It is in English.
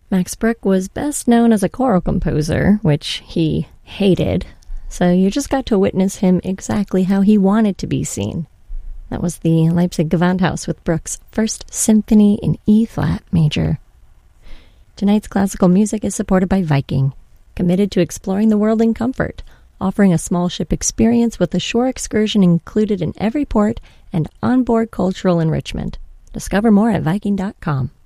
Max Bruch was best known as a choral composer, which he hated, so you just got to witness him exactly how he wanted to be seen. That was the Leipzig Gewandhaus with Bruch's First Symphony in E-flat major. Tonight's classical music is supported by Viking, committed to exploring the world in comfort, offering a small ship experience with a shore excursion included in every port and onboard cultural enrichment. Discover more at Viking.com.